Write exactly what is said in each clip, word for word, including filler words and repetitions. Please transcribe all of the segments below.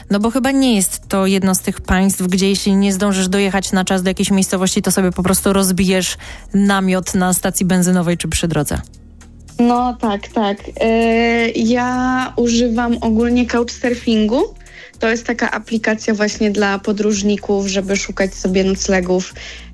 No bo chyba nie jest to jedno z tych państw, gdzie jeśli nie zdążysz dojechać na czas do jakiejś miejscowości, to sobie po prostu rozbijesz namiot na stacji benzynowej czy przy drodze. No tak, tak. Yy, ja używam ogólnie couchsurfingu. To jest taka aplikacja właśnie dla podróżników, żeby szukać sobie noclegów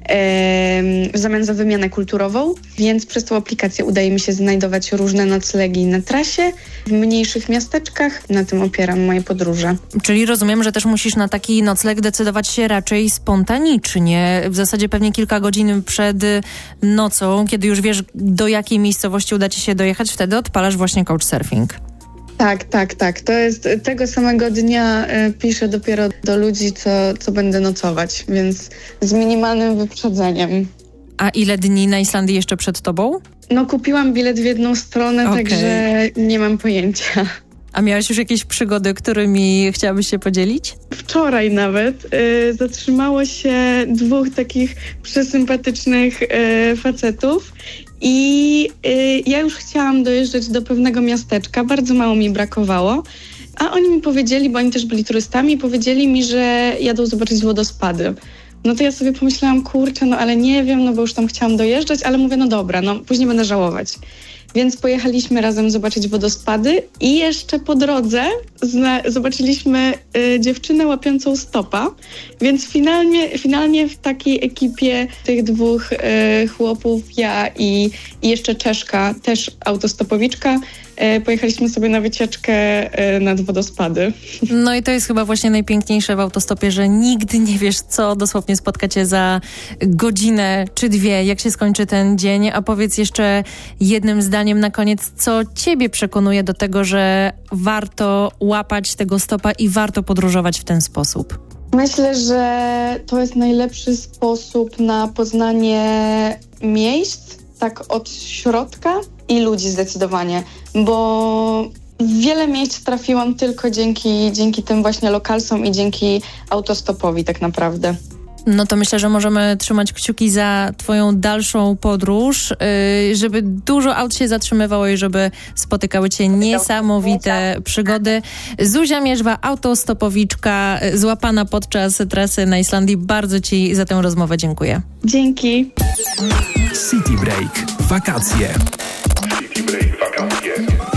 yy, w zamian za wymianę kulturową. Więc przez tą aplikację udaje mi się znajdować różne noclegi na trasie, w mniejszych miasteczkach. Na tym opieram moje podróże. Czyli rozumiem, że też musisz na taki nocleg decydować się raczej spontanicznie. W zasadzie pewnie kilka godzin przed nocą, kiedy już wiesz, do jakiej miejscowości uda ci się dojechać, wtedy odpalasz właśnie couchsurfing. Tak, tak, tak. To jest tego samego dnia y, piszę dopiero do ludzi, co, co będę nocować, więc z minimalnym wyprzedzeniem. A ile dni na Islandii jeszcze przed tobą? No kupiłam bilet w jedną stronę, Okay. także nie mam pojęcia. A miałaś już jakieś przygody, którymi chciałabyś się podzielić? Wczoraj nawet y, zatrzymało się dwóch takich przesympatycznych y, facetów i y, ja już chciałam dojeżdżać do pewnego miasteczka, bardzo mało mi brakowało, a oni mi powiedzieli, bo oni też byli turystami, powiedzieli mi, że jadą zobaczyć wodospady. No to ja sobie pomyślałam, kurczę, no ale nie wiem, no bo już tam chciałam dojeżdżać, ale mówię, no dobra, no później będę żałować. Więc pojechaliśmy razem zobaczyć wodospady i jeszcze po drodze zna- zobaczyliśmy y, dziewczynę łapiącą stopa, więc finalnie, finalnie w takiej ekipie tych dwóch y, chłopów, ja i, i jeszcze Czeszka, też autostopowiczka, y, pojechaliśmy sobie na wycieczkę y, nad wodospady. No i to jest chyba właśnie najpiękniejsze w autostopie, że nigdy nie wiesz, co dosłownie spotka cię za godzinę czy dwie, jak się skończy ten dzień. A powiedz jeszcze jednym zdaniem na koniec, co ciebie przekonuje do tego, że warto łapać tego stopa i warto podróżować w ten sposób? Myślę, że to jest najlepszy sposób na poznanie miejsc, tak od środka i ludzi zdecydowanie, bo w wiele miejsc trafiłam tylko dzięki, dzięki tym właśnie lokalsom i dzięki autostopowi tak naprawdę. No to myślę, że możemy trzymać kciuki za twoją dalszą podróż, yy, żeby dużo aut się zatrzymywało i żeby spotykały cię niesamowite przygody. Zuzia Mierzwa, autostopowiczka, złapana podczas trasy na Islandii. Bardzo ci za tę rozmowę dziękuję. Dzięki. City Break. Wakacje. City Break. Wakacje.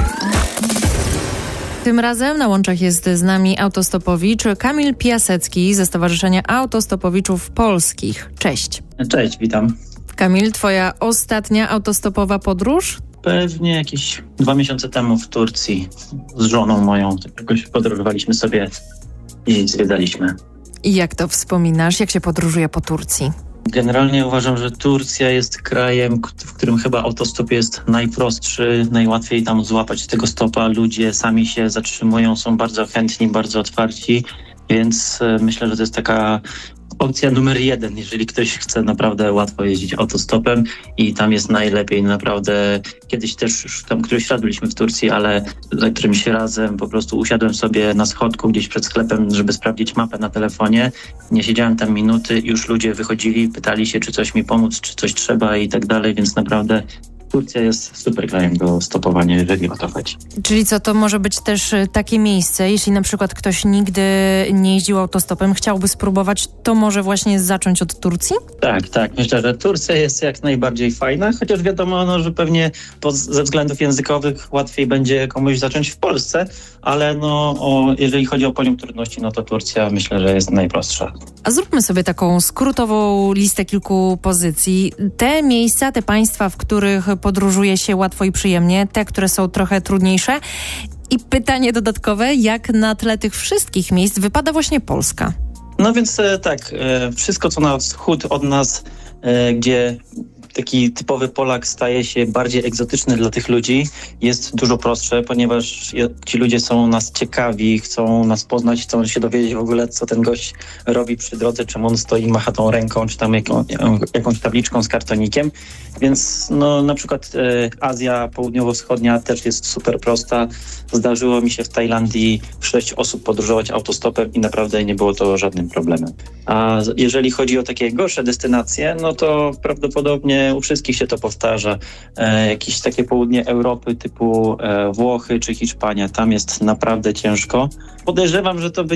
Tym razem na łączach jest z nami autostopowicz Kamil Piasecki ze Stowarzyszenia Autostopowiczów Polskich. Cześć. Cześć, witam. Kamil, twoja ostatnia autostopowa podróż? Pewnie jakieś dwa miesiące temu w Turcji z żoną moją jakoś podróżowaliśmy sobie i zwiedzaliśmy. I jak to wspominasz? Jak się podróżuje po Turcji? Generalnie uważam, że Turcja jest krajem, w którym chyba autostop jest najprostszy, najłatwiej tam złapać tego stopa. Ludzie sami się zatrzymują, są bardzo chętni, bardzo otwarci, więc myślę, że to jest taka opcja numer jeden, jeżeli ktoś chce naprawdę łatwo jeździć autostopem i tam jest najlepiej. Naprawdę kiedyś też już tam któryś raz byliśmy w Turcji, ale za którymś razem po prostu usiadłem sobie na schodku gdzieś przed sklepem, żeby sprawdzić mapę na telefonie. Nie siedziałem tam minuty, już ludzie wychodzili, pytali się, czy coś mi pomóc, czy coś trzeba i tak dalej, więc naprawdę Turcja jest super krajem do stopowania, jeżeli o to chodzi. Czyli co, to może być też takie miejsce, jeśli na przykład ktoś nigdy nie jeździł autostopem, chciałby spróbować, to może właśnie zacząć od Turcji? Tak, tak. Myślę, że Turcja jest jak najbardziej fajna, chociaż wiadomo, no, że pewnie po, ze względów językowych łatwiej będzie komuś zacząć w Polsce, ale no, o, jeżeli chodzi o poziom trudności, no to Turcja myślę, że jest najprostsza. A zróbmy sobie taką skrótową listę kilku pozycji. Te miejsca, te państwa, w których podróżuje się łatwo i przyjemnie, te, które są trochę trudniejsze. I pytanie dodatkowe, jak na tle tych wszystkich miejsc wypada właśnie Polska? No więc e, tak, e, wszystko co na wschód od nas, e, gdzie taki typowy Polak staje się bardziej egzotyczny dla tych ludzi, jest dużo prostsze, ponieważ ci ludzie są nas ciekawi, chcą nas poznać, chcą się dowiedzieć w ogóle, co ten gość robi przy drodze, czemu on stoi, macha tą ręką, czy tam jaką, jakąś tabliczką z kartonikiem. Więc no, na przykład e, Azja Południowo-Wschodnia też jest super prosta. Zdarzyło mi się w Tajlandii sześć osób podróżować autostopem i naprawdę nie było to żadnym problemem. A jeżeli chodzi o takie gorsze destynacje, no to prawdopodobnie u wszystkich się to powtarza. E, jakieś takie południe Europy typu e, Włochy czy Hiszpania, tam jest naprawdę ciężko. Podejrzewam, że to by